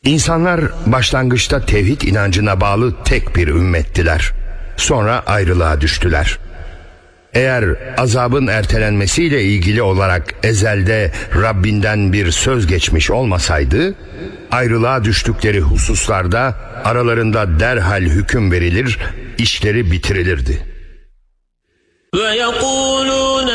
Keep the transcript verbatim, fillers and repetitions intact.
İnsanlar başlangıçta tevhid inancına bağlı tek bir ümmettiler. Sonra ayrılığa düştüler. Eğer azabın ertelenmesiyle ilgili olarak ezelde Rabbinden bir söz geçmiş olmasaydı, ayrılığa düştükleri hususlarda aralarında derhal hüküm verilir, işleri bitirilirdi. وَيَقُولُونَ